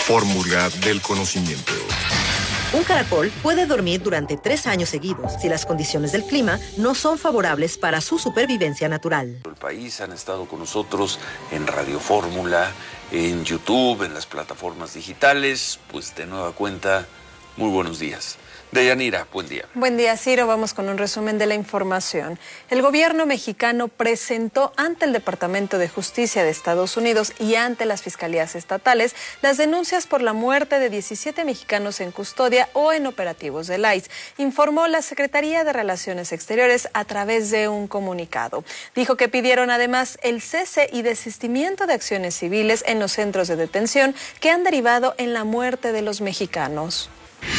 fórmula del conocimiento. Un caracol puede dormir durante 3 años seguidos si las condiciones del clima no son favorables para su supervivencia natural. El país han estado con nosotros en Radio Fórmula, en YouTube, en las plataformas digitales. Pues de nueva cuenta, muy buenos días. Deyanira, buen día. Buen día, Ciro. Vamos con un resumen de la información. El gobierno mexicano presentó ante el Departamento de Justicia de Estados Unidos y ante las fiscalías estatales las denuncias por la muerte de 17 mexicanos en custodia o en operativos del ICE, informó la Secretaría de Relaciones Exteriores a través de un comunicado. Dijo que pidieron además el cese y desistimiento de acciones civiles en los centros de detención que han derivado en la muerte de los mexicanos.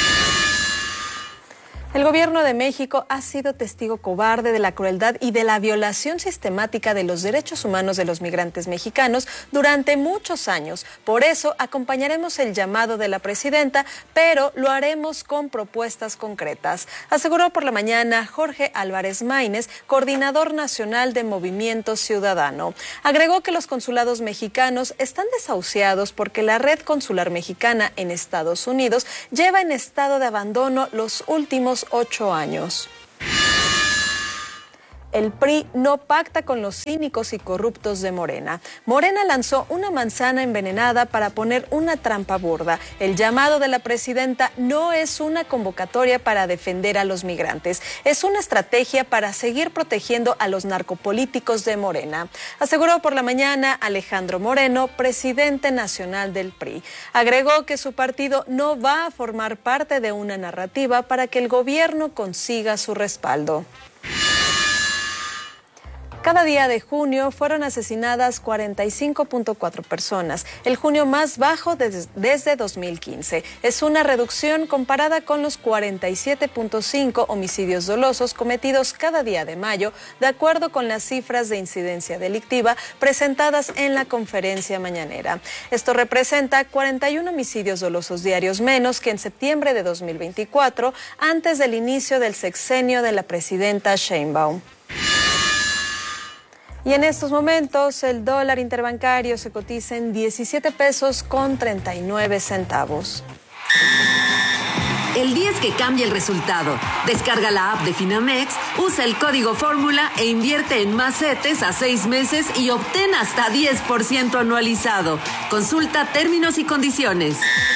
El gobierno de México ha sido testigo cobarde de la crueldad y de la violación sistemática de los derechos humanos de los migrantes mexicanos durante muchos años. Por eso acompañaremos el llamado de la presidenta, pero lo haremos con propuestas concretas, aseguró por la mañana Jorge Álvarez Maínez, coordinador nacional de Movimiento Ciudadano. Agregó que los consulados mexicanos están desahuciados porque la red consular mexicana en Estados Unidos lleva en estado de abandono los últimos 8 años. El PRI no pacta con los cínicos y corruptos de Morena. Morena lanzó una manzana envenenada para poner una trampa burda. El llamado de la presidenta no es una convocatoria para defender a los migrantes, es una estrategia para seguir protegiendo a los narcopolíticos de Morena, aseguró por la mañana Alejandro Moreno, presidente nacional del PRI. Agregó que su partido no va a formar parte de una narrativa para que el gobierno consiga su respaldo. Cada día de junio fueron asesinadas 45.4 personas, el junio más bajo desde 2015. Es una reducción comparada con los 47.5 homicidios dolosos cometidos cada día de mayo, de acuerdo con las cifras de incidencia delictiva presentadas en la conferencia mañanera. Esto representa 41 homicidios dolosos diarios menos que en septiembre de 2024, antes del inicio del sexenio de la presidenta Sheinbaum. Y en estos momentos el dólar interbancario se cotiza en 17 pesos con 39 centavos. El día es que cambia el resultado. Descarga la app de Finamex, usa el código fórmula e invierte en más CETES a 6 meses y obtén hasta 10% anualizado. Consulta términos y condiciones.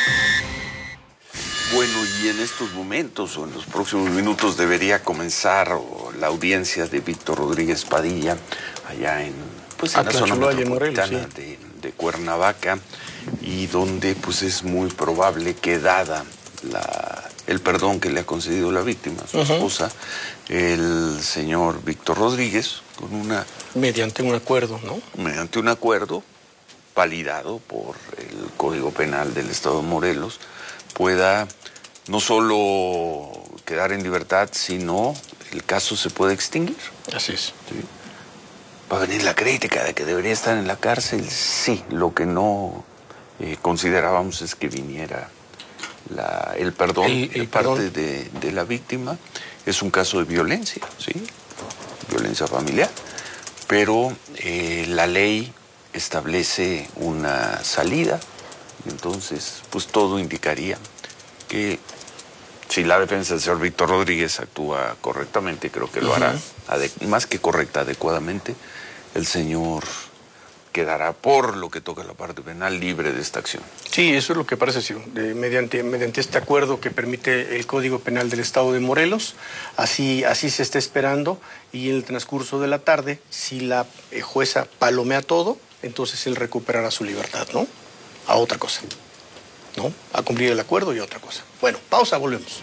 Bueno, y en estos momentos o en los próximos minutos debería comenzar la audiencia de Víctor Rodríguez Padilla allá en la zona metropolitana de Cuernavaca, y donde pues es muy probable que, dada el perdón que le ha concedido la víctima, su esposa, el señor Víctor Rodríguez, mediante un acuerdo, ¿no? Mediante un acuerdo validado por el Código Penal del Estado de Morelos, pueda no solo quedar en libertad, sino el caso se puede extinguir. Así es. ¿Sí? Va a venir la crítica de que debería estar en la cárcel. Sí, lo que no considerábamos es que viniera el perdón de parte de la víctima. Es un caso de violencia, ¿sí? Violencia familiar. Pero la ley establece una salida. Entonces, pues todo indicaría que si la defensa del señor Víctor Rodríguez actúa correctamente, creo que lo hará, más que correcta, adecuadamente, el señor quedará, por lo que toca la parte penal, libre de esta acción. Sí, eso es lo que parece, sí, mediante este acuerdo que permite el Código Penal del Estado de Morelos, así se está esperando, y en el transcurso de la tarde, si la jueza palomea todo, entonces él recuperará su libertad, ¿no? A otra cosa, ¿no? A cumplir el acuerdo y a otra cosa. Bueno, pausa, volvemos.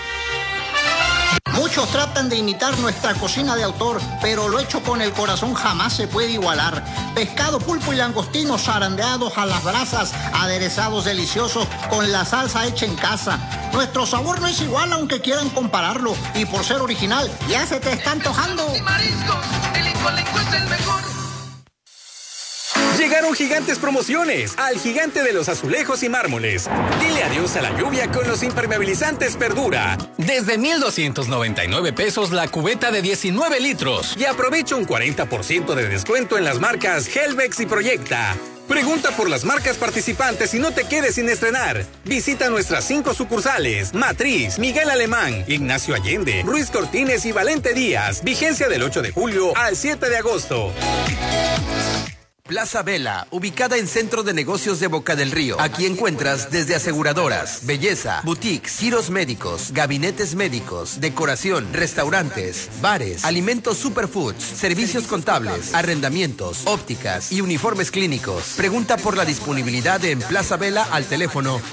Muchos tratan de imitar nuestra cocina de autor, pero lo hecho con el corazón jamás se puede igualar. Pescado, pulpo y langostinos zarandeados a las brasas, aderezados deliciosos con la salsa hecha en casa. Nuestro sabor no es igual aunque quieran compararlo, y por ser original, ya se te está antojando. Y mariscos, el Incolenco es el mejor. Llegaron gigantes promociones al gigante de los azulejos y mármoles. Dile adiós a la lluvia con los impermeabilizantes Perdura. Desde 1,299 pesos la cubeta de 19 litros. Y aprovecha un 40% de descuento en las marcas Helvex y Proyecta. Pregunta por las marcas participantes y no te quedes sin estrenar. Visita nuestras 5 sucursales: Matriz, Miguel Alemán, Ignacio Allende, Ruiz Cortines y Valente Díaz. Vigencia del 8 de julio al 7 de agosto. Plaza Vela, ubicada en Centro de Negocios de Boca del Río. Aquí encuentras desde aseguradoras, belleza, boutiques, giros médicos, gabinetes médicos, decoración, restaurantes, bares, alimentos superfoods, servicios contables, arrendamientos, ópticas y uniformes clínicos. Pregunta por la disponibilidad en Plaza Vela al teléfono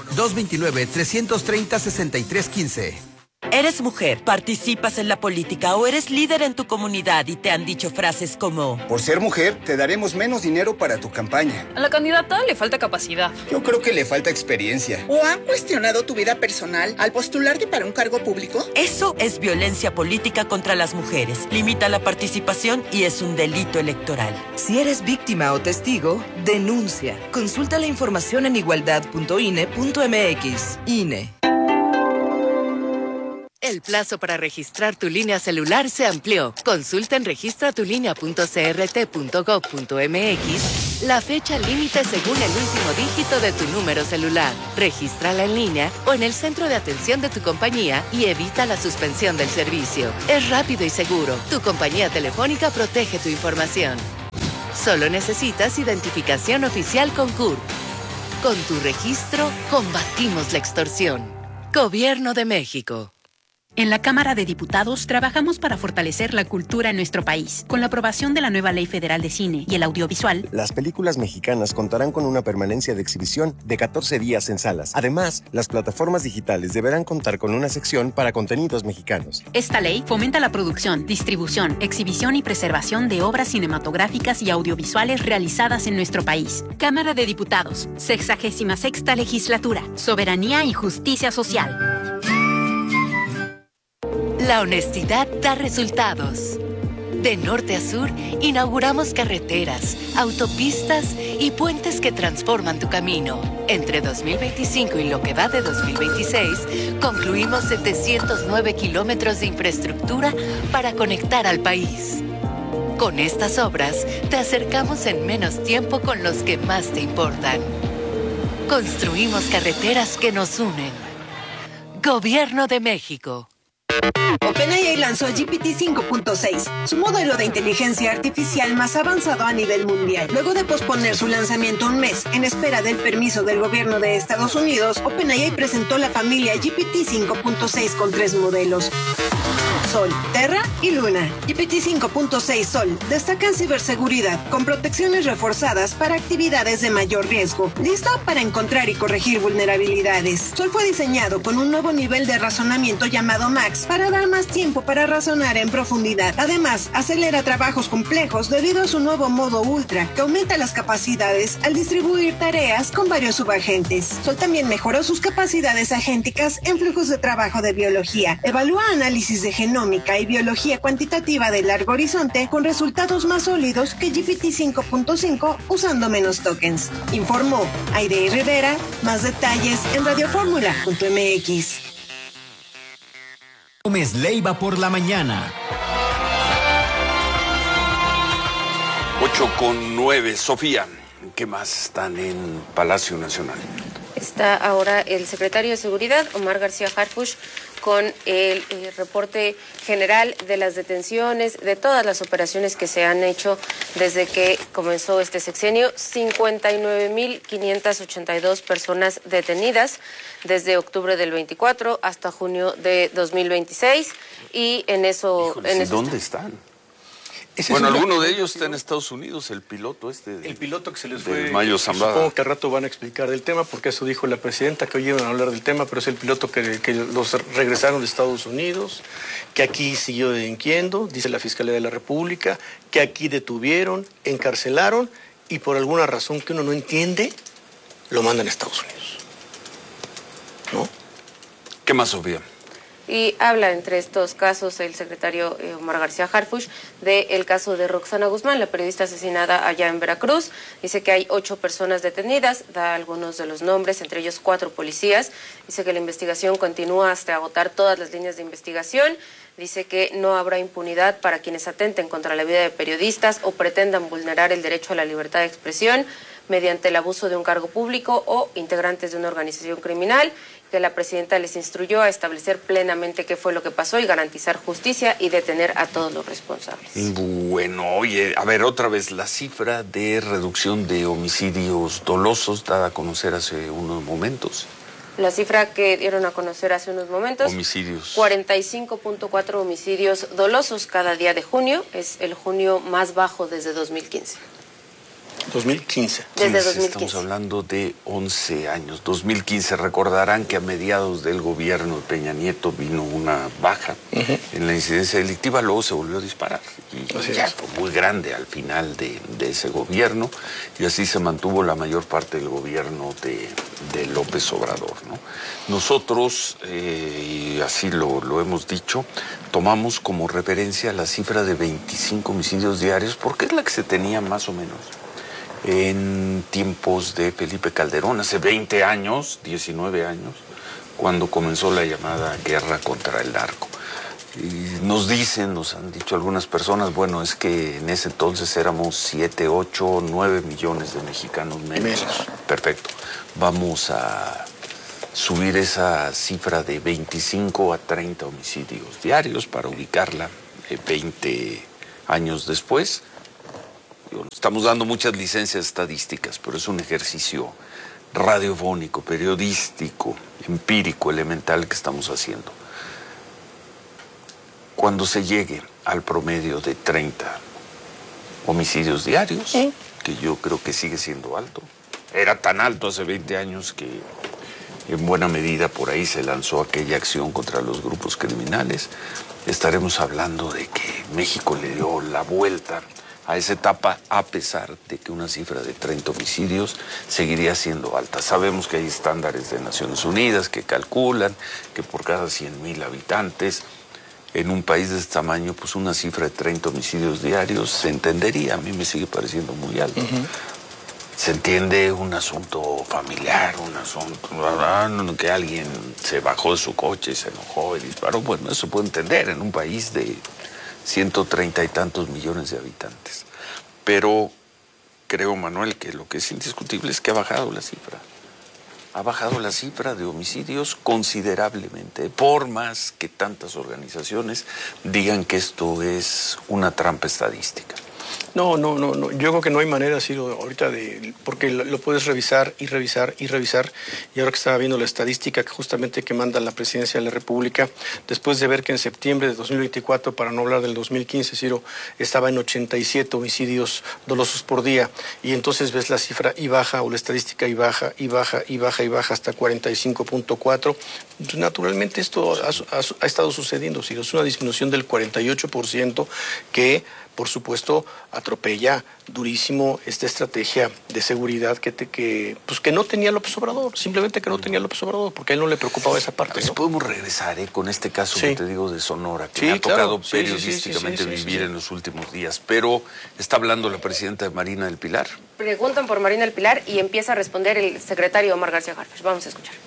229-330-6315. ¿Eres mujer, participas en la política o eres líder en tu comunidad y te han dicho frases como: por ser mujer, te daremos menos dinero para tu campaña? A la candidata le falta capacidad. Yo creo que le falta experiencia. ¿O han cuestionado tu vida personal al postularte para un cargo público? Eso es violencia política contra las mujeres. Limita la participación y es un delito electoral. Si eres víctima o testigo, denuncia. Consulta la información en igualdad.ine.mx. INE. El plazo para registrar tu línea celular se amplió. Consulta en registratulinea.crt.gov.mx la fecha límite según el último dígito de tu número celular. Regístrala en línea o en el centro de atención de tu compañía y evita la suspensión del servicio. Es rápido y seguro. Tu compañía telefónica protege tu información. Solo necesitas identificación oficial con CURP. Con tu registro, combatimos la extorsión. Gobierno de México. En la Cámara de Diputados trabajamos para fortalecer la cultura en nuestro país. Con la aprobación de la nueva Ley Federal de Cine y el Audiovisual, las películas mexicanas contarán con una permanencia de exhibición de 14 días en salas. Además, las plataformas digitales deberán contar con una sección para contenidos mexicanos. Esta ley fomenta la producción, distribución, exhibición y preservación de obras cinematográficas y audiovisuales realizadas en nuestro país. Cámara de Diputados, 66ª Legislatura, Soberanía y Justicia Social. La honestidad da resultados. De norte a sur, inauguramos carreteras, autopistas y puentes que transforman tu camino. Entre 2025 y lo que va de 2026, concluimos 709 kilómetros de infraestructura para conectar al país. Con estas obras, te acercamos en menos tiempo con los que más te importan. Construimos carreteras que nos unen. Gobierno de México. OpenAI lanzó GPT 5.6, su modelo de inteligencia artificial más avanzado a nivel mundial. Luego de posponer su lanzamiento un mes en espera del permiso del gobierno de Estados Unidos, OpenAI presentó la familia GPT 5.6 con 3 modelos: Sol, Terra y Luna. GPT 5.6 Sol destaca en ciberseguridad con protecciones reforzadas para actividades de mayor riesgo, listo para encontrar y corregir vulnerabilidades. Sol fue diseñado con un nuevo nivel de razonamiento llamado Max para dar más tiempo para razonar en profundidad. Además, acelera trabajos complejos debido a su nuevo modo Ultra, que aumenta las capacidades al distribuir tareas con varios subagentes. Sol también mejoró sus capacidades agénticas en flujos de trabajo de biología. Evalúa análisis de genómica y biología cuantitativa de largo horizonte con resultados más sólidos que GPT 5.5 usando menos tokens. Informó Aide Rivera. Más detalles en radioformula.mx. Gómez Leiva por la mañana. 8:09. Sofía, ¿qué más están en Palacio Nacional? Está ahora el secretario de Seguridad, Omar García Harfuch, con el reporte general de las detenciones, de todas las operaciones que se han hecho desde que comenzó este sexenio. 59.582 personas detenidas desde octubre del 24 hasta junio de 2026. Y en eso... Híjoles, ¿dónde están? Bueno, alguno de ellos está en Estados Unidos, el piloto el piloto que se les fue, Mayo Zambada. Supongo que al rato van a explicar del tema, porque eso dijo la presidenta, que hoy iban a hablar del tema, pero es el piloto que los regresaron de Estados Unidos, que aquí siguió delinquiendo, dice la Fiscalía de la República, que aquí detuvieron, encarcelaron, y por alguna razón que uno no entiende, lo mandan a Estados Unidos. ¿No? ¿Qué más, Sofía? Y habla entre estos casos el secretario Omar García Harfuch del caso de Roxana Guzmán, la periodista asesinada allá en Veracruz. Dice que hay 8 personas detenidas, da algunos de los nombres, entre ellos 4 policías. Dice que la investigación continúa hasta agotar todas las líneas de investigación. Dice que no habrá impunidad para quienes atenten contra la vida de periodistas o pretendan vulnerar el derecho a la libertad de expresión. mediante el abuso de un cargo público o integrantes de una organización criminal, que la presidenta les instruyó a establecer plenamente qué fue lo que pasó y garantizar justicia y detener a todos los responsables. Bueno, oye, a ver, otra vez, la cifra de reducción de homicidios dolosos dada a conocer hace unos momentos. La cifra que dieron a conocer hace unos momentos. Homicidios. 45.4 homicidios dolosos cada día de junio. Es el junio más bajo desde 2015. 2015. Desde 2015. Estamos hablando de 11 años. 2015, recordarán que a mediados del gobierno de Peña Nieto vino una baja en la incidencia delictiva, luego se volvió a disparar. Y ya fue muy grande al final de ese gobierno, y así se mantuvo la mayor parte del gobierno de López Obrador, ¿no? Nosotros, y así lo hemos dicho, tomamos como referencia la cifra de 25 homicidios diarios, porque es la que se tenía más o menos en tiempos de Felipe Calderón, hace 20 años, 19 años, cuando comenzó la llamada guerra contra el narco. Y nos han dicho algunas personas, bueno, es que en ese entonces éramos 7, 8, 9 millones de mexicanos menos. Perfecto. Vamos a subir esa cifra de 25 a 30 homicidios diarios para ubicarla 20 años después. Estamos dando muchas licencias estadísticas, pero es un ejercicio radiofónico, periodístico, empírico, elemental que estamos haciendo. Cuando se llegue al promedio de 30 homicidios diarios, que yo creo que sigue siendo alto, era tan alto hace 20 años que en buena medida por ahí se lanzó aquella acción contra los grupos criminales, estaremos hablando de que México le dio la vuelta a esa etapa, a pesar de que una cifra de 30 homicidios seguiría siendo alta. Sabemos que hay estándares de Naciones Unidas que calculan que por cada 100,000 habitantes, en un país de este tamaño, pues una cifra de 30 homicidios diarios se entendería. A mí me sigue pareciendo muy alto. Se entiende un asunto familiar, un asunto que alguien se bajó de su coche, se enojó y disparó. Bueno, eso se puede entender en un país de 130 y tantos millones de habitantes. Pero creo, Manuel, que lo que es indiscutible es que ha bajado la cifra. Ha bajado la cifra de homicidios considerablemente, por más que tantas organizaciones digan que esto es una trampa estadística. No. Yo creo que no hay manera, Ciro, ahorita porque lo puedes revisar y revisar. Y ahora que estaba viendo la estadística que manda la Presidencia de la República, después de ver que en septiembre de 2024, para no hablar del 2015, Ciro, estaba en 87 homicidios dolosos por día. Y entonces ves la cifra y baja, o la estadística y baja hasta 45.4. Naturalmente esto ha estado sucediendo, Ciro. Es una disminución del 48% que, por supuesto, atropella durísimo esta estrategia de seguridad que no tenía López Obrador, simplemente que no tenía López Obrador, porque a él no le preocupaba esa parte. ¿No? Podemos regresar con este caso que te digo de Sonora, que me ha tocado periodísticamente vivir en los últimos días, pero está hablando la presidenta de Marina del Pilar. Preguntan por Marina del Pilar y empieza a responder el secretario Omar García Harfuch. Vamos a escuchar.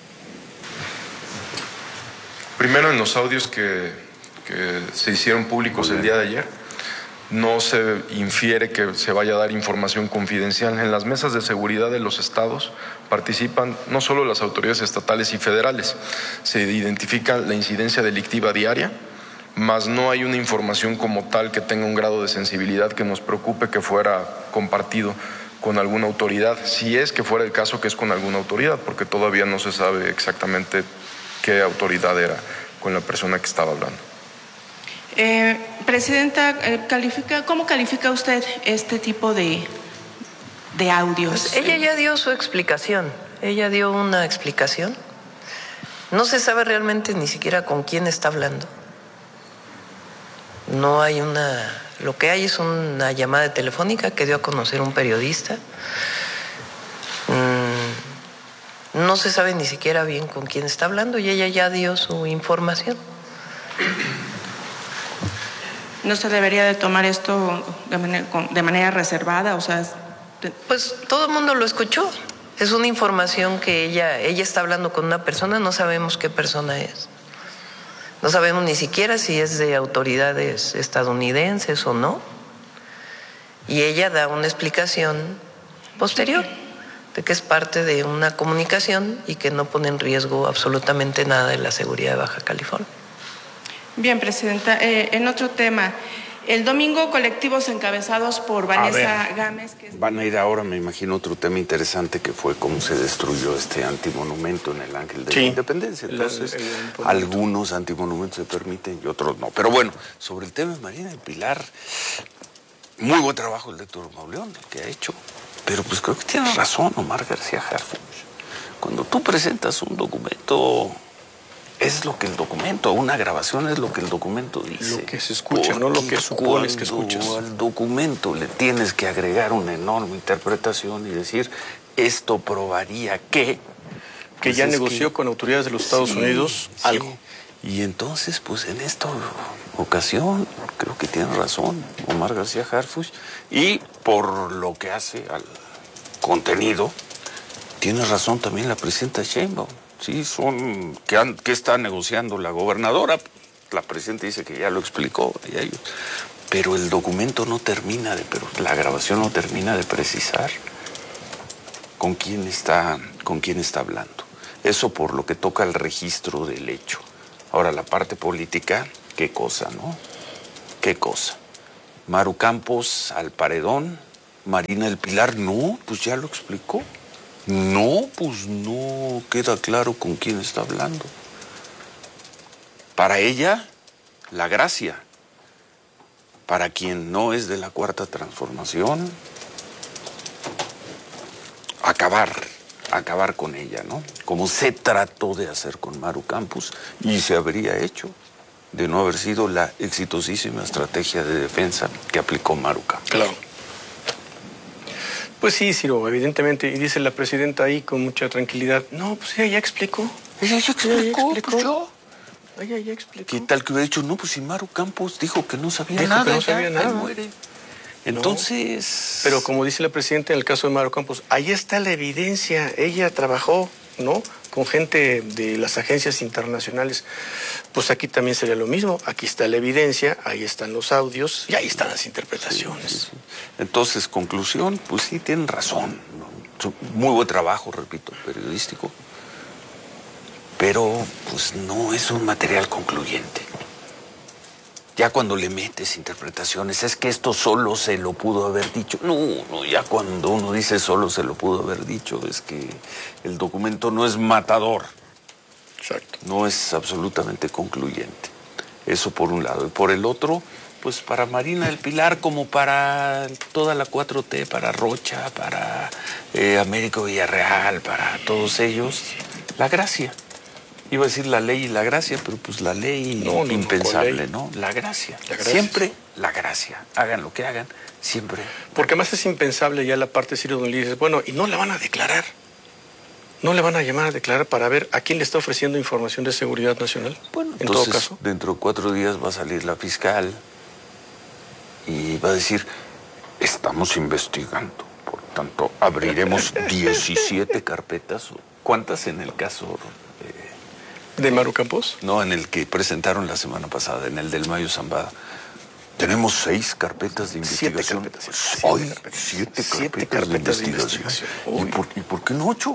Primero, en los audios que se hicieron públicos el día de ayer, no se infiere que se vaya a dar información confidencial. En las mesas de seguridad de los estados participan no solo las autoridades estatales y federales, se identifica la incidencia delictiva diaria, mas no hay una información como tal que tenga un grado de sensibilidad que nos preocupe que fuera compartido con alguna autoridad, si es que fuera el caso que es con alguna autoridad, porque todavía no se sabe exactamente qué autoridad era con la persona que estaba hablando. Presidenta, ¿cómo califica usted este tipo de audios? Pues ella ya dio su explicación, ella dio una explicación. No se sabe realmente ni siquiera con quién está hablando. No hay lo que hay es una llamada telefónica que dio a conocer un periodista. No se sabe ni siquiera bien con quién está hablando y ella ya dio su información. ¿No se debería de tomar esto de manera reservada? O sea, pues todo el mundo lo escuchó. Es una información que ella está hablando con una persona, no sabemos qué persona es. No sabemos ni siquiera si es de autoridades estadounidenses o no. Y ella da una explicación posterior. de que es parte de una comunicación y que no pone en riesgo absolutamente nada de la seguridad de Baja California. Bien, Presidenta. En otro tema, el domingo colectivos encabezados por Vanessa Gámez... Van a ir ahora, me imagino, otro tema interesante que fue cómo se destruyó este antimonumento en el Ángel de la Independencia. Entonces, algunos antimonumentos se permiten y otros no. Pero bueno, sobre el tema de Marina del Pilar, muy buen trabajo el doctor Mauleón que ha hecho. Pero pues creo que tienes razón, Omar García Harfuch. Cuando tú presentas un documento, es lo que el documento, una grabación es lo que el documento dice. Lo que se escucha, no lo que supones que escuchas. Al documento le tienes que agregar una enorme interpretación y decir, esto probaría que... Que ya negoció con autoridades de los Estados Unidos algo. Y entonces, pues en esta ocasión, creo que tiene razón Omar García Harfuch, y por lo que hace al contenido, tiene razón también la presidenta Sheinbaum. Sí, ¿qué está negociando la gobernadora? La presidenta dice que ya lo explicó, pero el documento no termina pero la grabación no termina de precisar con quién está hablando. Eso por lo que toca al registro del hecho. Ahora, la parte política, qué cosa, ¿no? Qué cosa. Maru Campos al paredón, Marina del Pilar, no, pues ya lo explicó. No, pues no queda claro con quién está hablando. Para ella, la gracia. Para quien no es de la Cuarta Transformación, acabar con ella, ¿no? Como se trató de hacer con Maru Campos y se habría hecho de no haber sido la exitosísima estrategia de defensa que aplicó Maru Campos. Claro. Pues sí, Ciro, evidentemente, y dice la presidenta ahí con mucha tranquilidad, no, pues ella ya explicó. Ella ya explicó, pues yo. Ella ya explicó. ¿Qué tal que hubiera dicho, no, pues si Maru Campos dijo que no sabía nada. Que no sabía nada. Muere. Entonces... No, pero como dice la presidenta en el caso de Maru Campos, ahí está la evidencia. Ella trabajó, ¿no?, con gente de las agencias internacionales. Pues aquí también sería lo mismo. Aquí está la evidencia, ahí están los audios y ahí están las interpretaciones. Sí. Entonces, conclusión, pues sí, tienen razón, ¿no? Muy buen trabajo, repito, periodístico. Pero, pues no es un material concluyente. Ya cuando le metes interpretaciones, es que esto solo se lo pudo haber dicho. No, ya cuando uno dice solo se lo pudo haber dicho, es que el documento no es matador. Exacto. No es absolutamente concluyente. Eso por un lado. Y por el otro, pues para Marina del Pilar, como para toda la 4T, para Rocha, para Américo Villarreal, para todos ellos, la gracia. Iba a decir la ley y la gracia, pero pues la ley impensable, ¿no? La gracia. Siempre la gracia. Hagan lo que hagan, siempre. Porque además es impensable ya la parte, Ciro, donde dices, bueno, y no la van a declarar. No le van a llamar a declarar para ver a quién le está ofreciendo información de seguridad nacional. Bueno, en entonces, todo caso. Dentro de 4 días va a salir la fiscal y va a decir, estamos investigando. Por tanto, abriremos 17 carpetas. ¿Cuántas en el caso? ¿De Maru Campos? No, en el que presentaron la semana pasada, en el del Mayo Zambada. Tenemos 6 carpetas de investigación. 7 carpetas de investigación. ¿Y por qué no 8?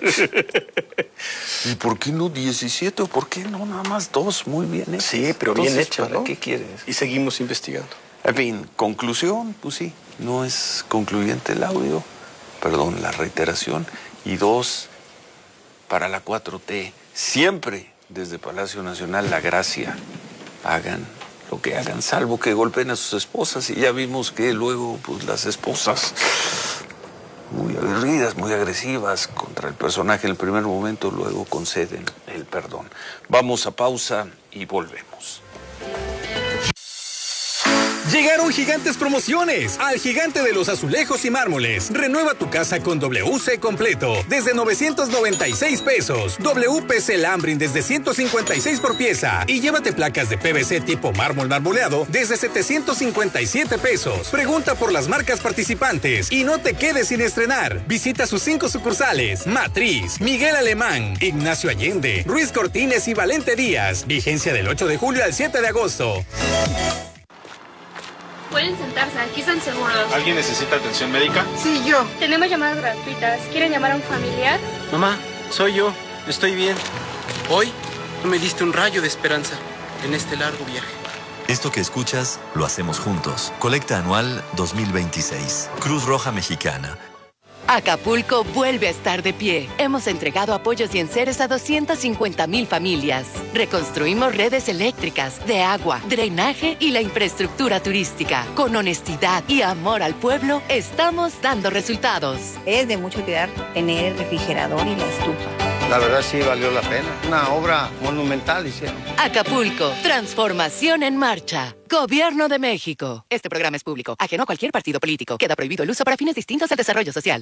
¿Y por qué no 17? ¿O por qué no nada más 2? Muy bien hechas. Sí, pero bien hechas, ¿no? ¿Qué quieres? Y seguimos investigando. En fin, conclusión, pues sí, no es concluyente el audio. Perdón, la reiteración. Y 2, para la 4T, siempre desde Palacio Nacional la gracia. Hagan lo que hagan, salvo que golpeen a sus esposas. Y ya vimos que luego pues las esposas, muy aguerridas, muy agresivas contra el personaje en el primer momento, luego conceden el perdón. Vamos a pausa y volvemos. Llegaron gigantes promociones al Gigante de los Azulejos y Mármoles. Renueva tu casa con WC completo desde 996 pesos. WPC Lambrin desde 156 por pieza. Y llévate placas de PVC tipo mármol marmoleado desde 757 pesos. Pregunta por las marcas participantes y no te quedes sin estrenar. Visita sus 5 sucursales: Matriz, Miguel Alemán, Ignacio Allende, Ruiz Cortines y Valente Díaz. Vigencia del 8 de julio al 7 de agosto. Pueden sentarse, aquí están seguros. ¿Alguien necesita atención médica? Sí, yo. Tenemos llamadas gratuitas. ¿Quieren llamar a un familiar? Mamá, soy yo. Estoy bien. Hoy tú me diste un rayo de esperanza en este largo viaje. Esto que escuchas, lo hacemos juntos. Colecta anual 2026. Cruz Roja Mexicana. Acapulco vuelve a estar de pie. Hemos entregado apoyos y enseres a 250,000 familias. Reconstruimos redes eléctricas, de agua, drenaje y la infraestructura turística. Con honestidad y amor al pueblo, estamos dando resultados. Es de mucho cuidar tener el refrigerador y la estufa. La verdad sí valió la pena. Una obra monumental hicieron. Acapulco, transformación en marcha. Gobierno de México. Este programa es público, ajeno a cualquier partido político. Queda prohibido el uso para fines distintos al desarrollo social.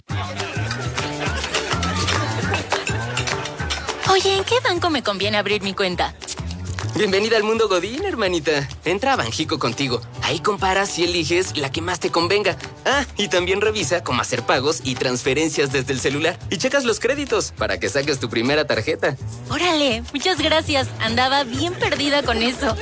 Oye, ¿en qué banco me conviene abrir mi cuenta? Bienvenida al mundo Godín, hermanita. Entra a Banjico Contigo. Ahí comparas y eliges la que más te convenga. Ah, y también revisa cómo hacer pagos y transferencias desde el celular. Y checas los créditos para que saques tu primera tarjeta. Órale, muchas gracias. Andaba bien perdida con eso.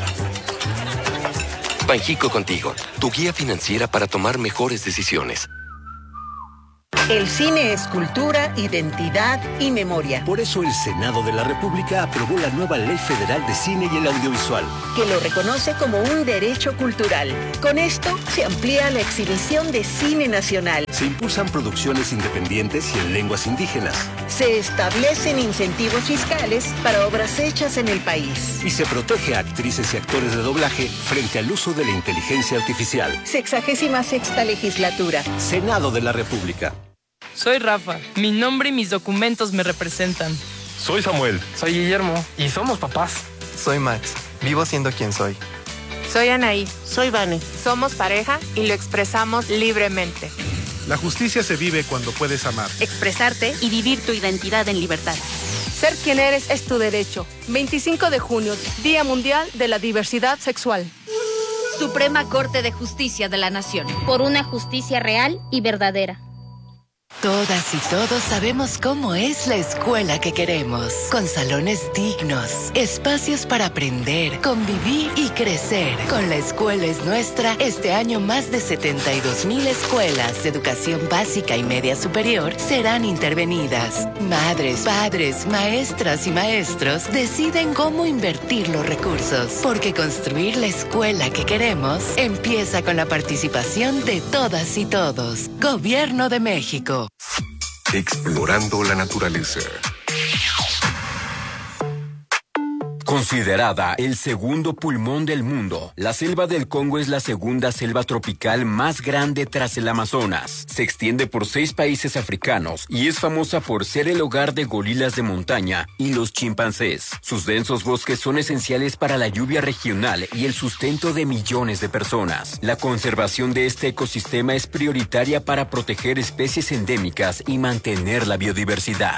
Banjico Contigo, tu guía financiera para tomar mejores decisiones. El cine es cultura, identidad y memoria. Por eso el Senado de la República aprobó la nueva Ley Federal de Cine y el Audiovisual, que lo reconoce como un derecho cultural. Con esto se amplía la exhibición de cine nacional. Se impulsan producciones independientes y en lenguas indígenas. Se establecen incentivos fiscales para obras hechas en el país. Y se protege a actrices y actores de doblaje frente al uso de la inteligencia artificial. 66ª legislatura. Senado de la República. Soy Rafa. Mi nombre y mis documentos me representan. Soy Samuel. Soy Guillermo. Y somos papás. Soy Max. Vivo siendo quien soy. Soy Anaí. Soy Vane. Somos pareja y lo expresamos libremente. La justicia se vive cuando puedes amar, expresarte y vivir tu identidad en libertad. Ser quien eres es tu derecho. 25 de junio, Día Mundial de la Diversidad Sexual. Suprema Corte de Justicia de la Nación. Por una justicia real y verdadera. Todas y todos sabemos cómo es la escuela que queremos, con salones dignos, espacios para aprender, convivir y crecer. Con La Escuela es Nuestra, este año más de 72,000 escuelas de educación básica y media superior serán intervenidas. Madres, padres, maestras y maestros deciden cómo invertir los recursos, porque construir la escuela que queremos empieza con la participación de todas y todos. Gobierno de México. Explorando la naturaleza. Considerada el segundo pulmón del mundo, la selva del Congo es la segunda selva tropical más grande tras el Amazonas. Se extiende por 6 países africanos y es famosa por ser el hogar de gorilas de montaña y los chimpancés. Sus densos bosques son esenciales para la lluvia regional y el sustento de millones de personas. La conservación de este ecosistema es prioritaria para proteger especies endémicas y mantener la biodiversidad.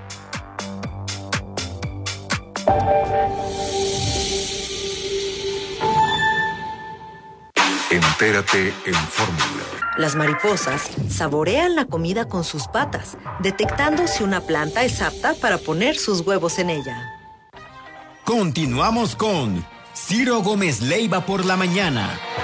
Entérate en Fórmula. Las mariposas saborean la comida con sus patas, detectando si una planta es apta para poner sus huevos en ella. Continuamos con Ciro Gómez Leiva por la mañana.